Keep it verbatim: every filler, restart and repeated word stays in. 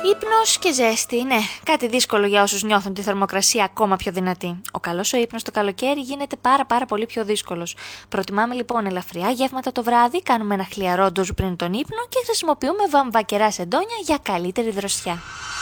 Ύπνος και ζέστη, ναι, κάτι δύσκολο για όσους νιώθουν τη θερμοκρασία ακόμα πιο δυνατή. Ο καλός ο ύπνος το καλοκαίρι γίνεται πάρα πάρα πολύ πιο δύσκολος. Προτιμάμε λοιπόν ελαφριά γεύματα το βράδυ, κάνουμε ένα χλιαρό ντουζ πριν τον ύπνο και χρησιμοποιούμε βαμβακερά σεντόνια για καλύτερη δροσιά.